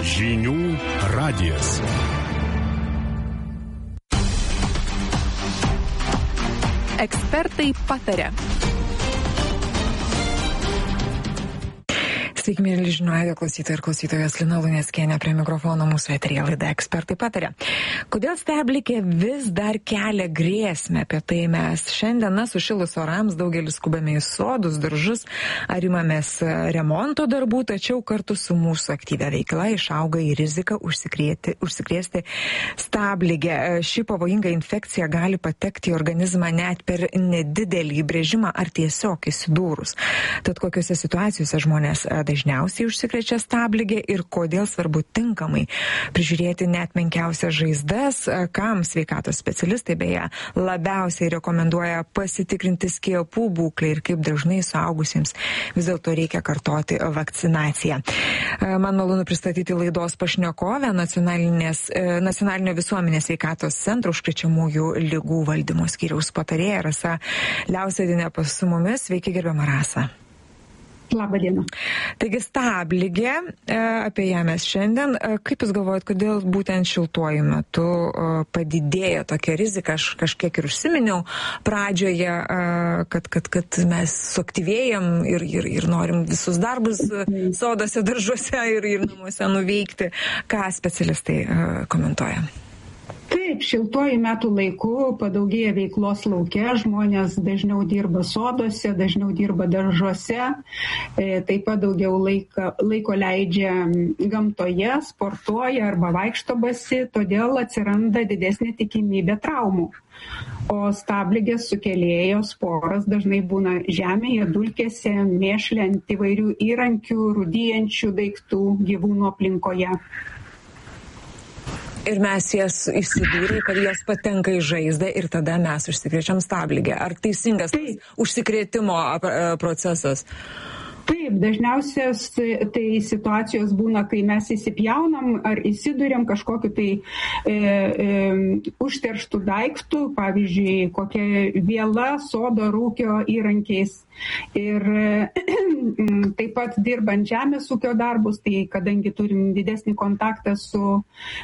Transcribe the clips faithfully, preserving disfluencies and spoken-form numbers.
Žinių radijas. Ekspertai pataria. Sveiki, mėly žinių radijo klausytojai ir klausytojos, Lina Luneckienė prie mikrofono, mūsų eteryje laida Ekspertai pataria. Kodėl steblikė vis dar kelia grėsmę? Apie tai mes šiandien, na, sušilus orams, daugelis skubame į sodus, daržus, ar imamės remonto darbų, tačiau kartu su mūsų aktyvia veikla išauga į riziką užsikrėsti stabligę. Ši pavojinga infekcija gali patekti į organizmą net per nedidelį įbrėžimą ar tiesiog įsidūrus. Tad kokiuose situacijose žmonės dažniausiai užsikrečia stabligė ir kodėl svarbu tinkamai prižiūrėti net menkiausias žaizdas, kam sveikatos specialistai beje labiausiai rekomenduoja pasitikrinti skiepų būklę ir kaip dažnai suaugusiems vis dėlto reikia kartoti vakcinaciją. Man malonu pristatyti laidos pašnekovę, Nacionalinio visuomenės sveikatos centro užkrečiamųjų ligų valdymo skyriaus patarėja Rasa Liausėdienė pas su mumis. Sveiki, gerbiama Rasa. Labą dieną. Taigi stabligė, apie ją mes šiandien. Kaip Jūs galvojat, kodėl būtent šiltuoju metu padidėjo tokia rizika? Aš kažkiek ir užsiminiau pradžioje, kad, kad, kad mes suaktyvėjam ir, ir, ir norim visus darbus sodose, daržuose ir, ir namuose nuveikti. Ką specialistai komentuoja? Taip, šiltuoju metų laiku padaugėja veiklos lauke, žmonės dažniau dirba sodose, dažniau dirba daržuose, taip pat daugiau laiko, laiko leidžia gamtoje, sportuoja arba vaikšto basi, todėl atsiranda didesnė tikimybė traumų. O stabligės sukėlėjos sporas dažnai būna žemėje, dulkėse, mėšle ant įvairių įrankių, rūdyjančių daiktų gyvūnų aplinkoje. Ir mes jas įsidūrė, kad jos patenka į žaizdą ir tada mes užsikrečiam stabligę. Ar teisingas tai užsikrėtimo procesas? Taip, dažniausias tai situacijos būna, kai mes įsipjaunam ar įsiduriam kažkokiu tai e, e, užterštų daiktų, pavyzdžiui, kokia viela, sodo, rūkio įrankiais. Ir taip pat dirbant žemės ūkio darbus, tai kadangi turim didesnį kontaktą su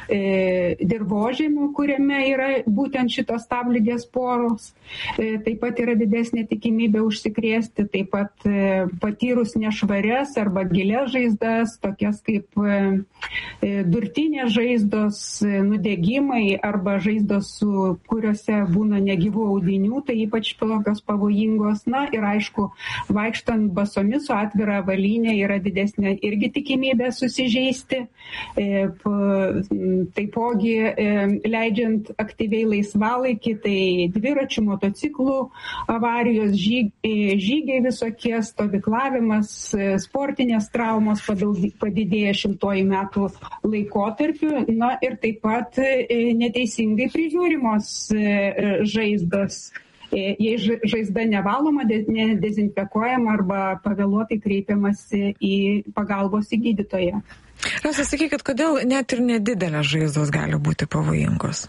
e, dirvožemiu, kuriame yra būtent šitos stabligės poros, e, taip pat yra didesnė tikimybė užsikrėsti, taip pat e, patyrus nešvarias arba gilias žaizdas, tokias kaip e, durtinės žaizdos, e, nudegimai arba žaizdos, su, kuriuose būna negyvų audinių, tai ypač tokios pavojingos. Na ir aišku, vaikštant basomis su atvira avalynė yra didesnė irgi tikimybė susižeisti. E, p, taipogi e, leidžiant aktyviai laisvalaikį, tai dviračių, motociklų avarijos, žyg, e, žygiai visokie, stovyklavimas, e, sportinės traumos padidėja šiltuoju metų laikotarpiu. Na ir taip pat e, neteisingai prižiūrimos e, žaizdos. Jei žaizda nevaloma, nedezinfekuojama arba pavėluotai kreipiamasi į pagalbos į gydytoją. Rasa, sakykit, kodėl net ir nedidelės žaizdos gali būti pavojingos?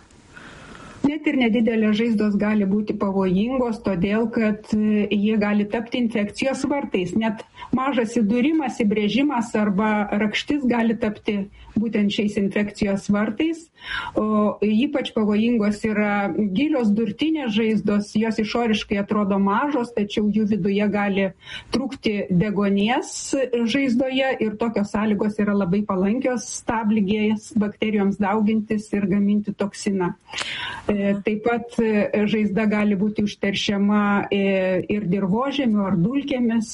Net ir nedidelės žaizdos gali būti pavojingos, todėl kad jie gali tapti infekcijos vartais. Net mažas įdūrimas, įbrėžimas arba rakštis gali tapti būtent šiais infekcijos vartais. O ypač pavojingos yra gilios durtinės žaizdos, jos išoriškai atrodo mažos, tačiau jų viduje gali trūkti deguonies žaizdoje ir tokios sąlygos yra labai palankios stabligės bakterijoms daugintis ir gaminti toksiną. Taip pat žaizda gali būti užteršiama ir dirvožemiu ar dulkėmis,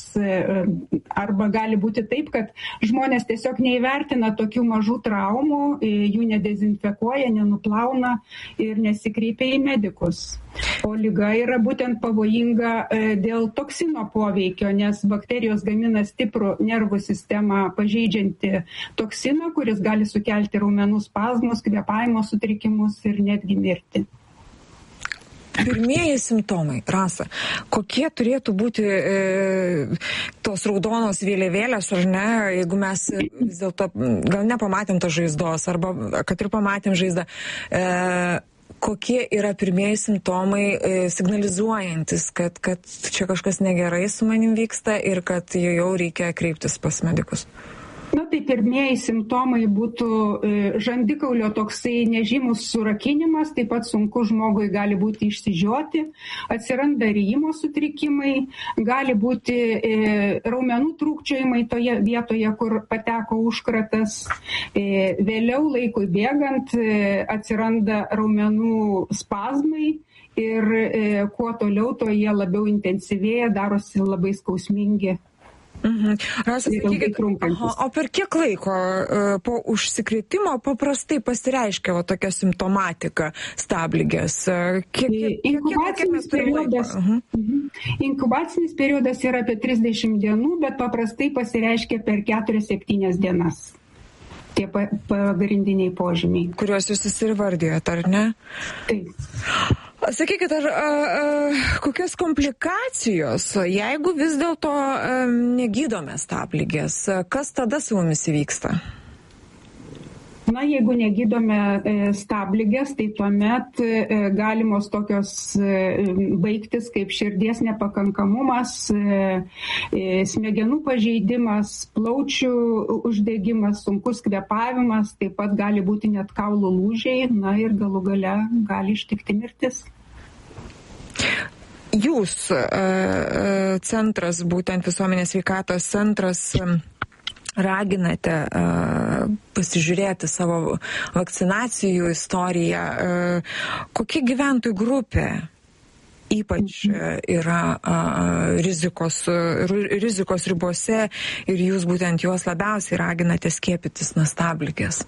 arba gali būti taip, kad žmonės tiesiog neįvertina tokių mažų traumų, jų nedezinfekuoja, nenuplauna ir nesikreipia į medikus. O liga yra būtent pavojinga dėl toksino poveikio, nes bakterijos gamina stiprų nervų sistemą pažeidžiantį toksiną, kuris gali sukelti raumenų spazmus, kvėpavimo sutrikimus ir netgi mirtį. Pirmieji simptomai, Rasa, kokie turėtų būti e, tos raudonos vėliavėlės, ar ne, jeigu mes vis dėlto gal nepamatėm tos žaizdos, arba kad ir pamatėm žaizdą, e, kokie yra pirmieji simptomai e, signalizuojantis, kad, kad čia kažkas negerai su manim vyksta ir kad jau reikia kreiptis pas medikus? Na tai pirmieji simptomai būtų žandikaulio toksai nežymus surakinimas, taip pat sunku žmogui gali būti išsižioti, atsiranda ryjimo sutrikimai, gali būti raumenų trūkčiojimai toje vietoje, kur pateko užkratas. Vėliau laikui bėgant atsiranda raumenų spazmai ir kuo toliau, to jie labiau intensyvėja, darosi labai skausmingi. Mhm. Rasa, sakykit, aha, o per kiek laiko po užsikrėtimo paprastai pasireiškia va, tokia simptomatika stabligės? Kiek, kiek, inkubacinis, kiek periodas, uh-huh. inkubacinis periodas yra apie trisdešimt dienų, bet paprastai pasireiškia per keturias septynias dienas. Tie pagrindiniai požymiai. Kuriuos jūs įsivardėjote, ar ne? Taip. Sakykit, ar a, a, kokios komplikacijos, jeigu vis dėlto a, negydome stabligės, kas tada su mumis įvyksta? Na, jeigu negydome stabligės, tai tuomet galimos tokios baigtis kaip širdies nepakankamumas, smegenų pažeidimas, plaučių uždegimas, sunkus kvėpavimas, taip pat gali būti net kaulų lūžiai, na ir galų gale gali ištikti mirtis. Jūs, centras, būtent visuomenės sveikatos centras, raginate uh, pasižiūrėti savo vakcinacijų istoriją. Uh, kokia gyventojų grupė ypač uh, yra uh, rizikos, uh, rizikos ribose ir jūs būtent juos labiausiai raginate skiepytis nuo stabligės?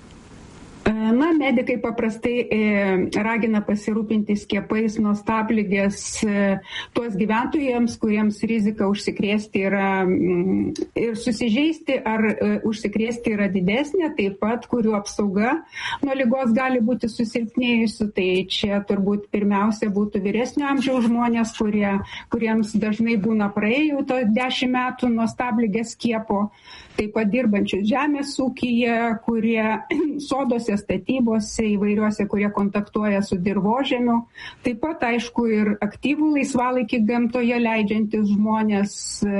Na, medikai paprastai e, ragina pasirūpinti skiepais nuo stabligės e, tuos gyventojams, kuriems rizika užsikrėsti yra m, ir susižeisti ar e, užsikrėsti yra didesnė, taip pat kurių apsauga nuo ligos gali būti susilpnėjusi. Tai čia turbūt pirmiausia būtų vyresnio amžiaus žmonės, kurie, kuriems dažnai būna praėjų to dešimt metų nuo stabligės skiepo. Taip pat dirbančius žemės ūkyje, kurie sodose, statybose, įvairiuose, kurie kontaktuoja su dirvožemiu. Taip pat, aišku, ir aktyvų laisvalaikį gamtoje leidžiantis žmonės.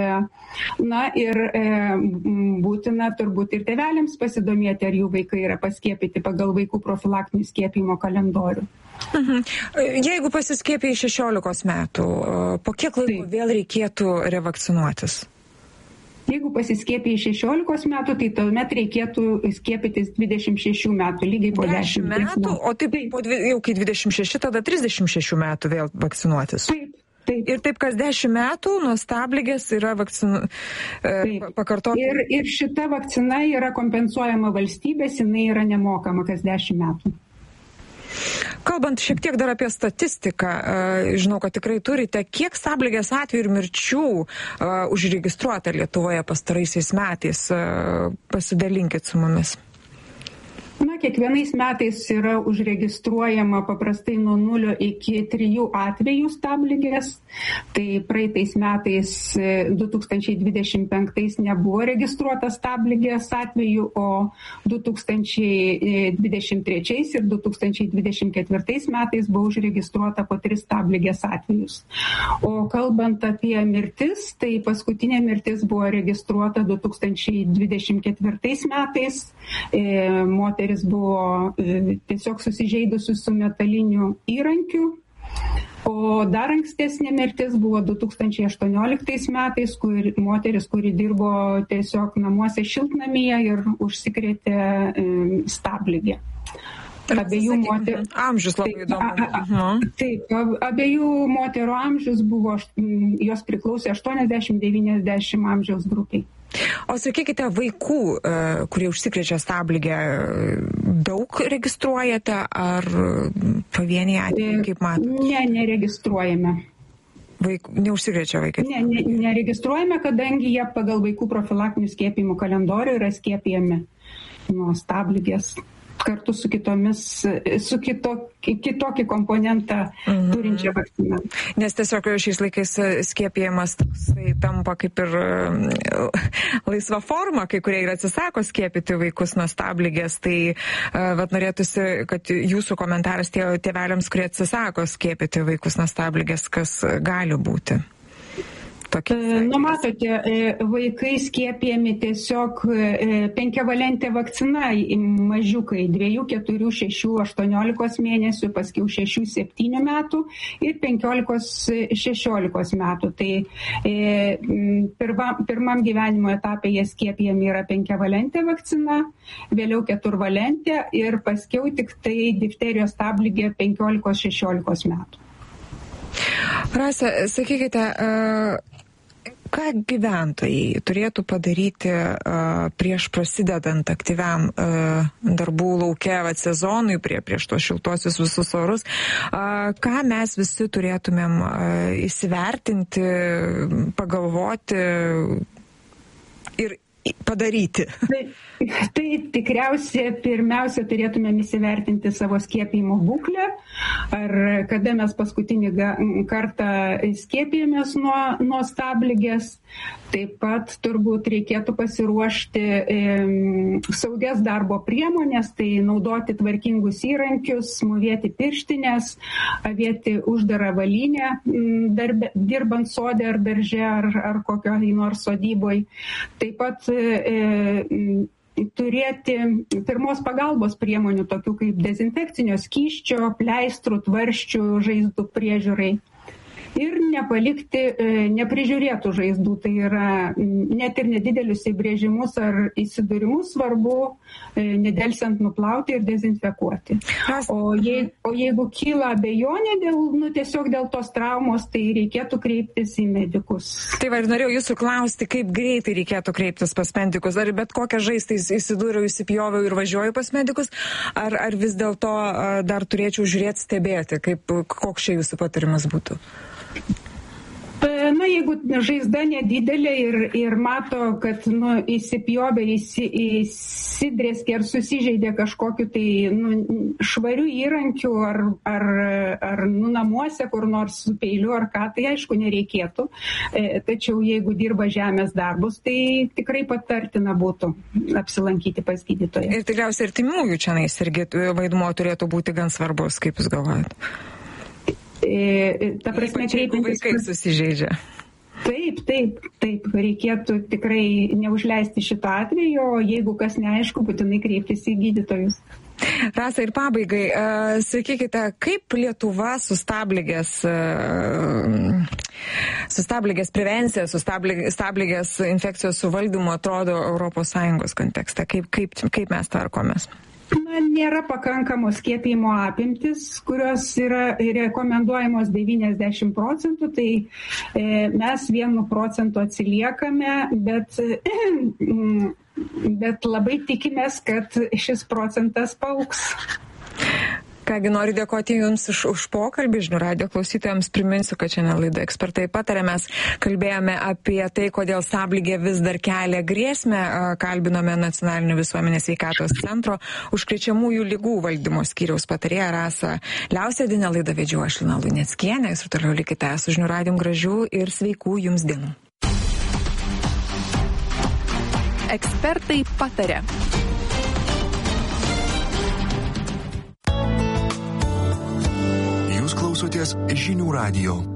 Na ir e, būtina turbūt ir tėveliams pasidomėti, ar jų vaikai yra paskiepyti pagal vaikų profilaktinių skiepimo kalendorių. Mhm. Jeigu pasiskiepė šešiolikos metų, po kiek laiko Taip. Vėl reikėtų revakcinuotis? Jeigu pasiskiepė šešiolikos metų, tai tuomet reikėtų skiepytis dvidešimt šešių metų, lygiai po dešimt metų. O taip, taip. Po dvi, jau kai dvidešimt šeši, tada trisdešimt šešių metų vėl vakcinuotis. Taip, taip. Ir taip kas dešimt metų nuo stabligės yra vakcinu, e, pakartoti. Ir, ir šita vakcina yra kompensuojama valstybės, jinai yra nemokama kas dešimt metų. Kalbant šiek tiek dar apie statistiką, žinau, kad tikrai turite, kiek stabligės atvejų ir mirčių užregistruota Lietuvoje pastaraisiais metais, pasidalinkit su mumis. Na, kiekvienais metais yra užregistruojama paprastai nuo nulio iki trijų atvejų stabligės. Tai praeitais metais du tūkstančiai dvidešimt penktais nebuvo registruota stabligės atvejų, o du tūkstančiai dvidešimt trečiais ir du tūkstančiai dvidešimt ketvirtais metais buvo užregistruota po tris stabligės atvejus. O kalbant apie mirtis, tai paskutinė mirtis buvo registruota du tūkstančiai dvidešimt ketvirtais metais. E, moteris buvo e, tiesiog susižeidusi su metaliniu įrankiu. O dar ankstesnė mirtis buvo du tūkstančiai aštuonioliktais metais, kur moteris, kuri dirbo tiesiog namuose šiltnamyje ir užsikrėtė e, stabligę. Abiejų moterų amžius labai įdomu. Taip, abiejų moterų amžius buvo, jos priklausė aštuoniasdešimt devyniasdešimt amžiaus grupiai. O sakykite, vaikų, kurie užsikrečia stabligę, daug registruojate ar pavieniai atvejai, kaip matote? Ne, neregistruojame. Vaik, neužsikrečia vaikai? Ne, ne, neregistruojame, kadangi jie pagal vaikų profilaktinių skiepimų kalendorių yra skiepijami nuo stabligės kartu su kitomis, su kito, kitokį komponentą mm-hmm. turinčią vakciną. Nes tiesiog šiais laikais skiepijamas toksai tampa kaip ir laisva forma, kai kurie ir atsisako skiepyti vaikus nuo stabligės, tai vat norėtųsi, kad jūsų komentaras tie tėveliams, kurie atsisako skiepyti vaikus nuo stabligės, kas gali būti. Tokia. Nu, matote, vaikai skiepijami tiesiog penkiavalentė vakcina, mažiukai, dviejų, keturių, šešių, aštuoniolikos mėnesių, paskiau šešių, septynių metų ir penkiolikos, šešiolikos metų. Tai pirma, pirmam gyvenimo etapė jie skiepijami yra penkiavalentė vakcina, vėliau keturvalentė ir paskiau tik tai difterijos stabligė penkiolikos, šešiolikos metų. Rasa, sakykite, ką gyventojai turėtų padaryti prieš prasidedant aktyviam darbų lauke sezonui, prie, prieš tos šiltuosius visus orus, ką mes visi turėtumėm įsivertinti, pagalvoti ir padaryti? Tai, tai tikriausiai pirmiausia turėtumėm įsivertinti savo skiepijimo būklę, ar kada mes paskutinį kartą skiepijomės nuo, nuo stabligės. Taip pat turbūt reikėtų pasiruošti e, saugias darbo priemonės, tai naudoti tvarkingus įrankius, mūvėti pirštinės, avėti uždarą valynę, darbe, dirbant sode ar darže ar, ar kokioj nors sodyboj. Taip pat e, turėti pirmos pagalbos priemonių, tokių kaip dezinfekcinio skysčio, pleistrų, tvarsčių, žaizdų priežiūrai. Ir nepalikti e, neprižiūrėtų žaizdų, tai yra net ir nedidelius įbrėžimus ar įsidūrimus svarbu e, nedelsiant nuplauti ir dezinfekuoti. O, jei, o jeigu kyla abejonė dėl, nu, tiesiog dėl tos traumos, tai reikėtų kreiptis į medikus. Tai va, ir norėjau jūsų klausti, kaip greitai reikėtų kreiptis pas medikus, ar bet kokią žaizdą įsidūriau, įsipjoviau ir važiuoju pas medikus, ar, ar vis dėlto dar turėčiau žiūrėti, stebėti, kaip, koks čia jūsų patarimas būtų? Na, jeigu žaizda nedidelė ir, ir mato, kad nu, įsipjovė, įsi, įsidrėskė ar susižeidė kažkokiu tai nu, švariu įrankiu ar, ar, ar nu, namuose kur nors su peiliu ar ką, tai aišku nereikėtų. E, tačiau jeigu dirba žemės darbus, tai tikrai patartina būtų apsilankyti pas gydytoją. Ir tikriausiai artimųjų čia irgi vaidmuo turėtų būti gan svarbus, kaip jūs galvojate? E, ta prasme, kreipiantis, vaikai susižeidžia. Taip, taip, taip. Reikėtų tikrai neužleisti šitą atvejį, o jeigu kas neaišku, būtinai kreiptis į gydytojus. Rasa, ir pabaigai, uh, sakykite, kaip Lietuva sustabligės, uh, sustabligės prevencija, sustabligės infekcijos suvaldymu atrodo Europos Sąjungos kontekste? Kaip, kaip, kaip mes tvarkomės? Na, nėra pakankamos skiepijimo apimtis, kurios yra rekomenduojamos devyniasdešimt procentų, tai e, mes vienu procentu atsiliekame, bet, e, bet labai tikimės, kad šis procentas paaugs. Kągi, noriu dėkoti Jums už, už pokalbį. Žinių radijo klausytojams priminsiu, kad šiandien laida Ekspertai pataria. Mes kalbėjome apie tai, kodėl stabligė vis dar kelia grėsmę. Kalbinome Nacionalinio visuomenės sveikatos centro užkrečiamųjų ligų valdymo skyriaus patarėją Rasą Liausiadienę. Laidą vedžiau aš, Lina Luneckienė. Jūs ir toliau likite su Žinių radijum. Gražių ir sveikų Jums dienų. Ekspertai pataria. Jūs klausotės Žinių radijo.